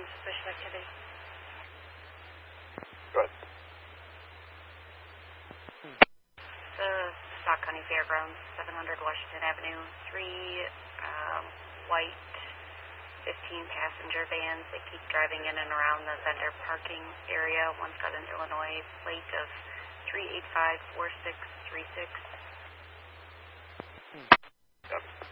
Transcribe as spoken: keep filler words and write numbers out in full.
some suspicious activity. Good. The Stock County Fairgrounds, seven hundred Washington Avenue, three um, white fifteen passenger vans. They keep driving in and around the vendor parking area. One's got an Illinois plate of three eight five four six three six. Yep.